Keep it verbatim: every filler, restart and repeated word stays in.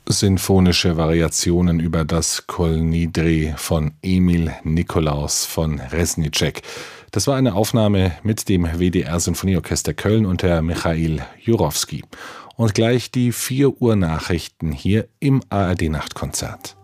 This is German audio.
Sinfonische Variationen über das Kol Nidri von Emil Nikolaus von Reznicek. Das war eine Aufnahme mit dem W D R-Sinfonieorchester Köln unter Michail Jurowski. Und gleich die vier Uhr Nachrichten hier im A R D-Nachtkonzert.